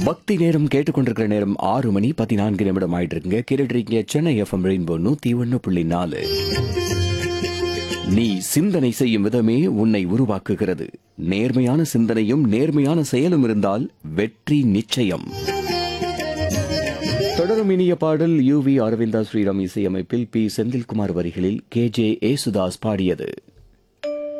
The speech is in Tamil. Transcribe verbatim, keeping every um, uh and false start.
பக்தி நேரம் கேட்டுக்கொண்டிருக்கிற நேரம் ஆறு மணி பதினான்கு நிமிடம் ஆயிட்டு இருக்குங்க. கேட்டுட்டு இருக்கீங்க சென்னை எஃப்எம் ரெயின்போ நூத்தி ஒன்னு புள்ளி நாலு. நீ சிந்தனை செய்யும் விதமே உன்னை உருவாக்குகிறது. நேர்மையான சிந்தனையும் நேர்மையான செயலும் இருந்தால் வெற்றி நிச்சயம். தொடரும் இனிய பாடல் யூ வி அரவிந்தா ஸ்ரீராம் இசையமைப்பில் பி செந்தில்குமார் வரிகளில் கே ஜே ஏசுதாஸ் பாடியது.